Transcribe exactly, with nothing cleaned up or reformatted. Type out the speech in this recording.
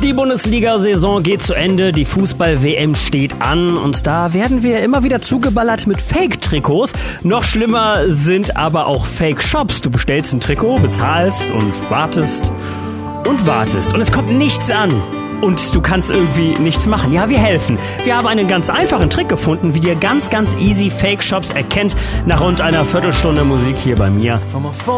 Die Bundesliga-Saison geht zu Ende, die Fußball-W M steht an und da werden wir immer wieder zugeballert mit Fake-Trikots. Noch schlimmer sind aber auch Fake-Shops. Du bestellst ein Trikot, bezahlst und wartest und wartest und es kommt nichts an. Und du kannst irgendwie nichts machen. Ja, wir helfen. Wir haben einen ganz einfachen Trick gefunden, wie ihr ganz, ganz easy Fake-Shops erkennt, nach rund einer Viertelstunde Musik hier bei mir.